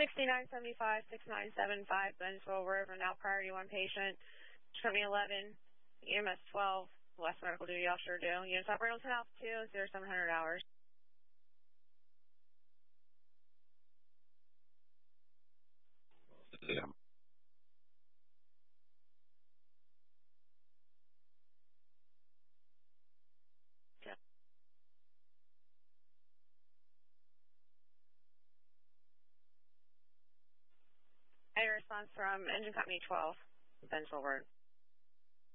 6975, 6975, Bensville River, now priority 1 patient, company 11, EMS 12, West Medical Duty Officer due. Units operating on altitude 0700 hours. Yeah. A response from Engine Company 12, Bensville Road.